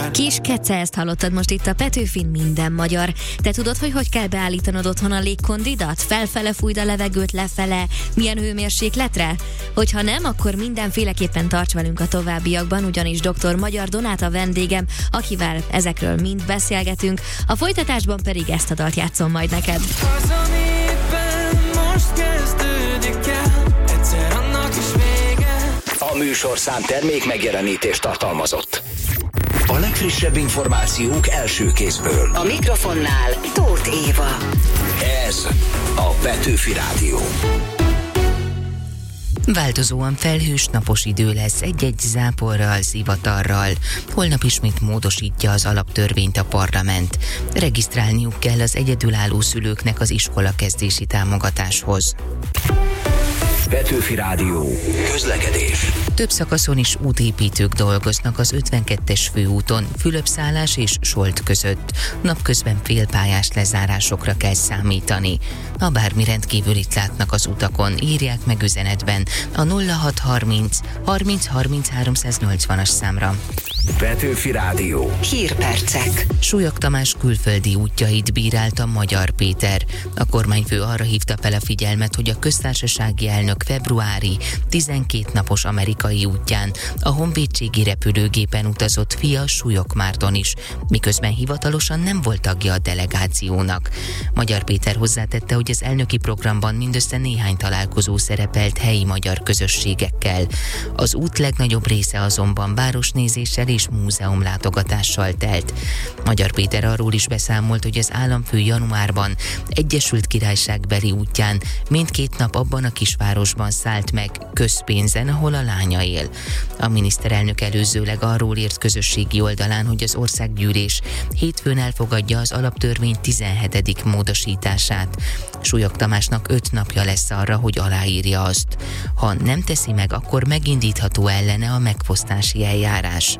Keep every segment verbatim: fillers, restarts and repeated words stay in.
Kis Kece, ezt hallottad most itt a Petőfin Minden Magyar. Te tudod, hogy hogy kell beállítanod otthon a légkondidat? Felfele fújd a levegőt, lefele, milyen hőmérsékletre? Hogyha nem, akkor mindenféleképpen tarts velünk a továbbiakban, ugyanis dr. Magyar Donát a vendégem, akivel ezekről mind beszélgetünk. A folytatásban pedig ezt a dalt játszom majd neked. Most kezdődik el, egyszer annak is vége. A műsorszám termék megjelenítést tartalmazott. A legfrissebb információk első kézből. A mikrofonnál Tóth Éva. Ez a Petőfi Rádió. Változóan felhős napos idő lesz, egy-egy záporral, zivatarral. Holnap ismét módosítja az alaptörvényt a parlament. Regisztrálniuk kell az egyedülálló szülőknek az iskolakezdési támogatáshoz. Petőfi Rádió. Közlekedés. Több szakaszon is útépítők dolgoznak az ötvenkettes főúton, Fülöp-Szálás és Solt között. Napközben félpályás lezárásokra kell számítani. Ha bármi rendkívülit látnak az utakon, írják meg üzenetben a nulla hat harminc harminc harminc háromszáznyolcvanas számra. Petőfi Rádió. Hírpercek. Súlyog Tamás külföldi útjait bírálta Magyar Péter. A kormányfő arra hívta fel a figyelmet, hogy a köztársasági elnök februári tizenkét napos amerikai útján a honvédségi repülőgépen utazott fia Súlyog Márton is, miközben hivatalosan nem volt tagja a delegációnak. Magyar Péter hozzátette, hogy az elnöki programban mindössze néhány találkozó szerepelt helyi magyar közösségekkel. Az út legnagyobb része azonban városnézéssel és múzeumlátogatással telt. Magyar Péter arról is beszámolt, hogy az államfő januárban Egyesült Királyságbeli útján mindkét nap abban a kisvárosban szállt meg közpénzen, ahol a lánya él. A miniszterelnök előzőleg arról írt közösségi oldalán, hogy az országgyűlés hétfőn elfogadja az alaptörvény tizenhetedik módosítását. Súlyog Tamásnak öt napja lesz arra, hogy aláírja azt. Ha nem teszi meg, akkor megindítható ellene a megfosztási eljárás.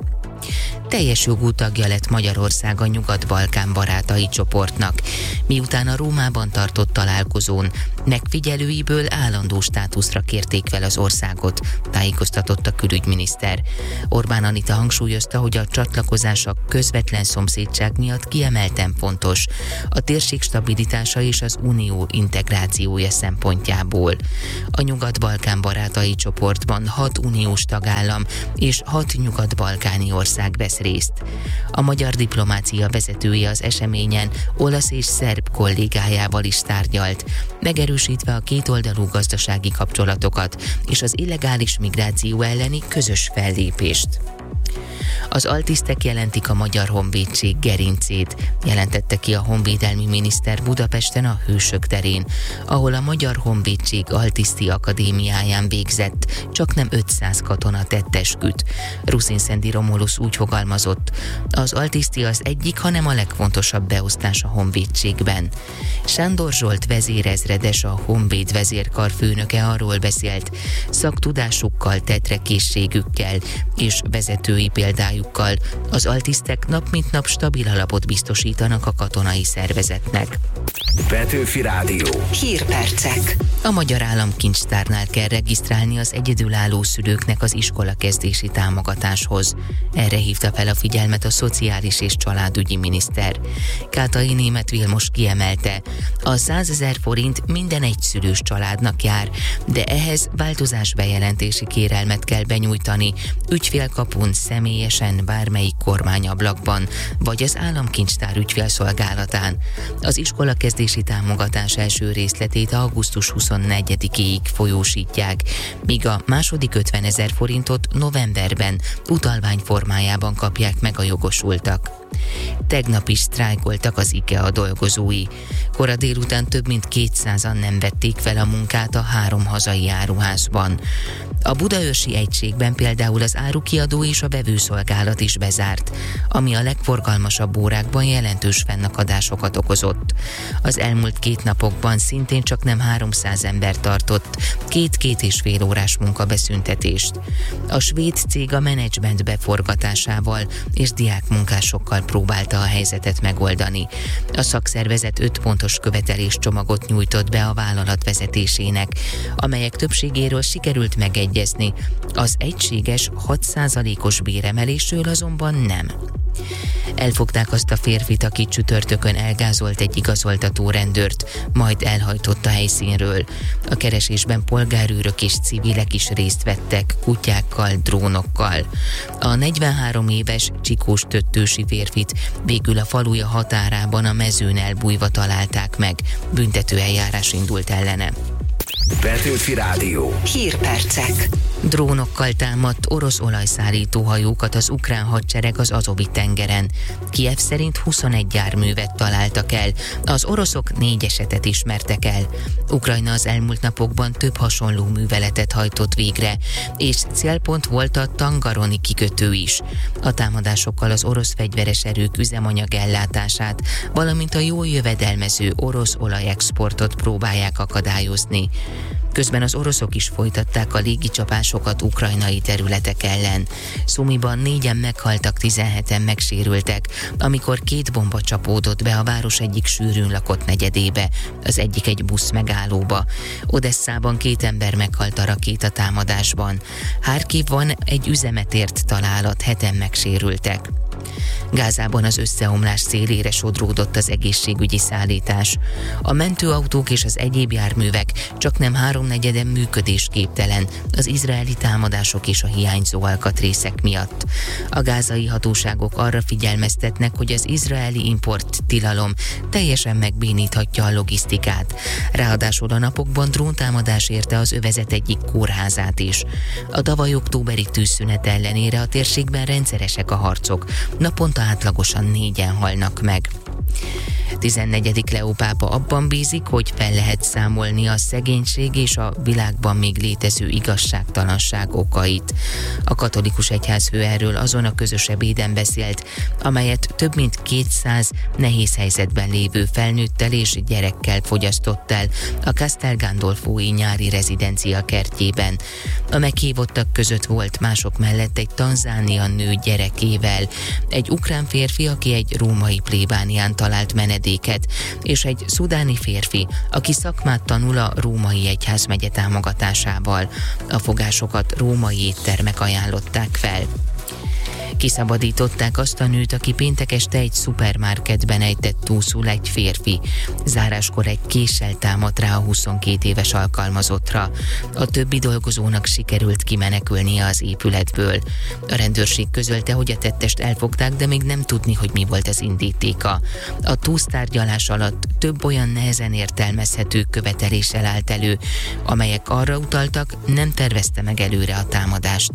Teljes jogú tagja lett Magyarország a Nyugat-Balkán barátai csoportnak, miután a Rómában tartott találkozón megfigyelőiből állandó státuszra kérték fel az országot, tájékoztatott a külügyminiszter. Orbán Anita hangsúlyozta, hogy a csatlakozás a közvetlen szomszédság miatt kiemelten fontos, a térség stabilitása és az unió integrációja szempontjából. A Nyugat-Balkán barátai csoportban hat uniós tagállam és hat nyugat-balkáni ország vesz részt. A magyar diplomácia vezetője az eseményen olasz és szerb kollégájával is tárgyalt, megerősítve a kétoldalú gazdasági kapcsolatokat és az illegális migráció elleni közös fellépést. Az altisztek jelentik a Magyar Honvédség gerincét, jelentette ki a honvédelmi miniszter Budapesten a Hősök terén, ahol a Magyar Honvédség Altiszti Akadémiáján végzett, csaknem ötszáz katona tett esküt. Ruszin Szendi Romulus úgy fogalmazott, az altiszti az egyik, hanem a legfontosabb beosztás a honvédségben. Sándor Zsolt vezérezredes, a Honvéd vezérkar főnöke arról beszélt, szaktudásukkal, tetrekészségükkel és vezetői példájukkal az altisztek nap mint nap stabil alapot biztosítanak a katonai szervezetnek. Petőfi Rádió. Hírpercek. A Magyar Államkincstárnál kell regisztrálni az egyedülálló szülőknek az iskolakezdési támogatáshoz. Erre hívta fel a figyelmet a Szociális és Családügyi miniszter. Kátai Németh Vilmos kiemelte, a százezer forint minden egyszülős családnak jár, de ehhez változás bejelentési kérelmet kell benyújtani, ügyfélkapun, személyesen, bármelyik kormányablakban, vagy az Államkincstár ügyfélszolgálatán. Az iskolakezdési támogatás első részletét augusztus huszonnegyedikéig folyósítják, míg a második ötvenezer forintot novemberben utalvány formájában kapják meg a jogosultak. Tegnap is sztrájkoltak az IKEA dolgozói. Kora délután több mint kétszázan nem vették fel a munkát a három hazai áruházban. A budaörsi egységben például az árukiadó és a vevőszolgálat is bezárt, ami a legforgalmasabb órákban jelentős fennakadásokat okozott. Az elmúlt két napokban szintén csak nem háromszáz ember tartott két-két és fél órás munkabeszüntetést. A svéd cég a menedzsment beforgatásával és diákmunkásokkal próbálta a helyzetet megoldani. A szakszervezet öt pontos követeléscsomagot nyújtott be a vállalat vezetésének, amelyek többségéről sikerült megegyezni. Az egységes hat százalékos béremelésről azonban nem. Elfogták azt a férfit, aki csütörtökön elgázolt egy igazoltató rendőrt, majd elhajtott a helyszínről. A keresésben polgárőrök és civilek is részt vettek, kutyákkal, drónokkal. A negyvenhárom éves Csikós Töttősi férfit végül a faluja határában a mezőn elbújva találták meg. Büntetőeljárás indult ellene. Petőfi Rádió. Hírpercek. Drónokkal támadt orosz olajszállító hajókat az ukrán hadsereg az Azovi tengeren. Kijev szerint huszonegy járművet találtak el, az oroszok négy esetet ismertek el. Ukrajna az elmúlt napokban több hasonló műveletet hajtott végre, és célpont volt a Tangaroni kikötő is. A támadásokkal az orosz fegyveres erők üzemanyag ellátását, valamint a jól jövedelmező orosz olajexportot próbálják akadályozni. Közben az oroszok is folytatták a légicsapásokat ukrajnai területek ellen. Szumiban négyen meghaltak, tizenheten megsérültek, amikor két bomba csapódott be a város egyik sűrűn lakott negyedébe, az egyik egy busz megállóba. Odesszában két ember meghalt a rakétatámadásban. Harkivban egy üzemet ért találat, heten megsérültek. Gázában az összeomlás szélére sodródott az egészségügyi szállítás. A mentőautók és az egyéb járművek csaknem háromnegyeden működésképtelen az izraeli támadások és a hiányzó alkatrészek miatt. A gázai hatóságok arra figyelmeztetnek, hogy az izraeli import tilalom teljesen megbéníthatja a logisztikát. Ráadásul a napokban dróntámadás érte az övezet egyik kórházát is. A tavaly októberi tűzszünet ellenére a térségben rendszeresek a harcok. Naponta átlagosan négyen halnak meg. tizennegyedik Leó pápa abban bízik, hogy fel lehet számolni a szegénység és a világban még létező igazságtalanság okait. A katolikus egyházfő erről azon a közös ebéden beszélt, amelyet több mint kétszáz nehéz helyzetben lévő felnőttel és gyerekkel fogyasztott el a Castel Gandolfói nyári rezidencia kertjében. A meghívottak között volt mások mellett egy tanzánia nő gyerekével, egy ukrán férfi, aki egy római plébánián talált menedéket, és egy szudáni férfi, aki szakmát tanul a római egyházmegye támogatásával. A fogásokat római éttermek ajánlották fel. Kiszabadították azt a nőt, aki péntek este egy szupermarketben ejtett túlszul egy férfi. Záráskor egy késsel támadt rá a huszonkét éves alkalmazottra. A többi dolgozónak sikerült kimenekülnie az épületből. A rendőrség közölte, hogy a tettest elfogták, de még nem tudni, hogy mi volt az indítéka. A túlsztárgyalás alatt több olyan nehezen értelmezhető követeléssel állt elő, amelyek arra utaltak, nem tervezte meg előre a támadást.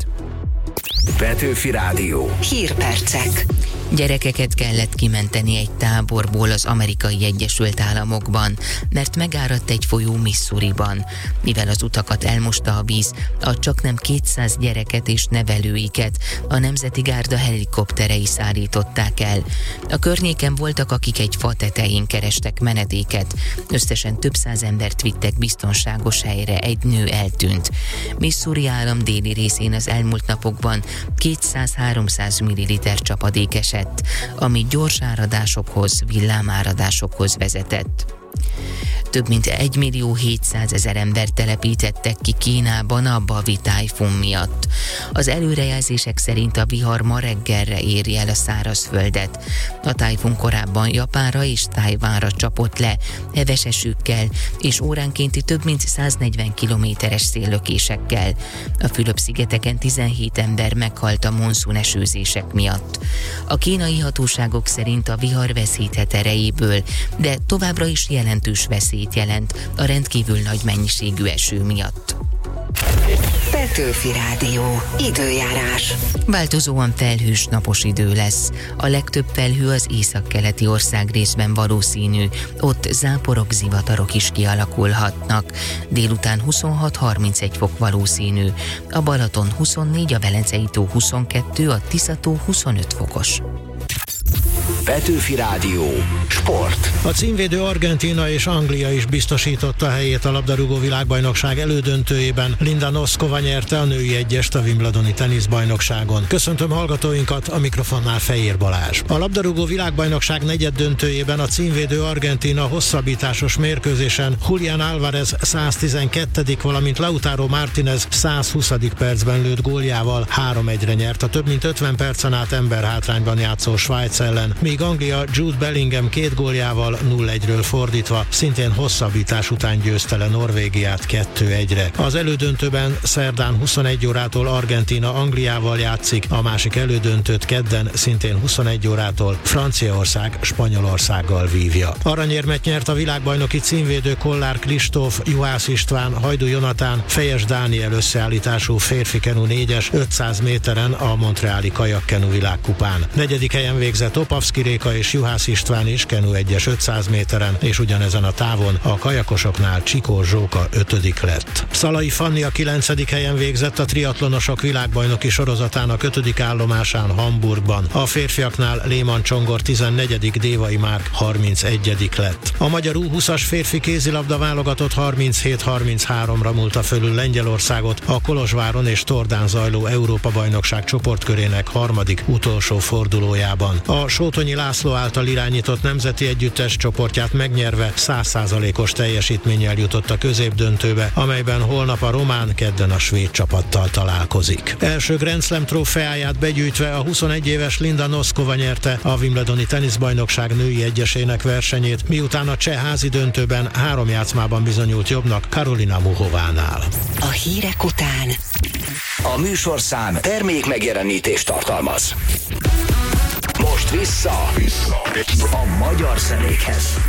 Petőfi Rádió. Hírpercek. Gyerekeket kellett kimenteni egy táborból az Amerikai Egyesült Államokban, mert megáradt egy folyó Missouriban. Mivel az utakat elmosta a víz, a csaknem kétszáz gyereket és nevelőiket a Nemzeti Gárda helikopterei szállították el. A környéken voltak, akik egy fa tetején kerestek menedéket. Összesen több száz embert vittek biztonságos helyre, egy nő eltűnt. Missouri állam déli részén az elmúlt napokban kétszáz-háromszáz milliliter csapadék esett, ami gyors áradásokhoz, villámáradásokhoz vezetett. Több mint egy millió hétszázezer ember telepítettek ki Kínában a Bavi tájfun miatt. Az előrejelzések szerint a vihar ma reggelre éri el a szárazföldet. A tájfun korábban Japánra és Tajvánra csapott le, heves esőkkel és óránkénti több mint száznegyven kilométeres széllökésekkel. A Fülöp-szigeteken tizenhét ember meghalt a monszun esőzések miatt. A kínai hatóságok szerint a vihar veszíthet erejéből, de továbbra is jelentős veszélyt jelent a rendkívül nagy mennyiségű eső miatt. Petőfi Rádió. Időjárás. Változóan felhős napos idő lesz. A legtöbb felhő az északkeleti országrészben valószínű, ott záporok, zivatarok is kialakulhatnak. Délután huszonhat-harmincegy fok valószínű. A Balaton huszonnégy, a Velencei tó huszonkettő, a Tisza tó huszonöt fokos. Petőfi Rádió. Sport. A címvédő Argentína és Anglia is biztosította helyét a labdarúgó világbajnokság elődöntőjében. Linda Noskova nyerte a női egyest a Wimbledoni teniszbajnokságon. Köszöntöm hallgatóinkat, a mikrofonnál Fejér Balázs. A labdarúgó világbajnokság negyeddöntőjében a címvédő Argentína hosszabbításos mérkőzésen Julián Álvarez száztizenkettedik valamint Lautaro Martínez százhuszadik percben lőtt góljával három egyre nyert a több mint ötven percen át emberhátrányban játszó Svájc ellen, míg Anglia Jude Bellingham két góljával nulla egyről fordítva szintén hosszabbítás után győzte le Norvégiát kettő egyre. Az elődöntőben szerdán huszonegy órától Argentína Angliával játszik, a másik elődöntőt kedden szintén huszonegy órától Franciaország Spanyolországgal vívja. Aranyérmet nyert a világbajnoki címvédő Kollár Kristóf, Juhász István, Hajdú Jonatán, Fejes Dániel összeállítású férfi kenu négyes ötszáz méteren a montreali kajakkenu világkupán. Negyedik helyen végzett Opavszki Réka és Juhász István is kenu egyes ötszáz méteren, és ugyanezen a távon a kajakosoknál Csikó Zsóka ötödik lett. Szalai Fanni a kilencedik helyen végzett a triatlonosok világbajnoki sorozatának ötödik állomásán Hamburgban. A férfiaknál Léman Csongor tizennegyedik, Dévai Márk harmincegyedik lett. A magyar U húszas férfi kézilabda válogatott harminchét harminchárom-ra múlta fölül Lengyelországot a Kolozsváron és Tordán zajló Európa-bajnokság csoportkörének harmadik utolsó fordulójában. A Sótonyi László által irányított nemzeti együttes csoportját megnyerve száz százalékos teljesítménnyel jutott a középdöntőbe, amelyben holnap a román, kedden a svéd csapattal találkozik. Első Grand Slam trófeáját begyűjtve a huszonegy éves Linda Noskova nyerte a Wimbledoni teniszbajnokság női egyesének versenyét, miután a cseh házi döntőben három játszmában bizonyult jobbnak Karolina Muchovánál. A hírek után A műsorszám termék megjelenítést tartalmaz. Most vissza a magyar zenékhez.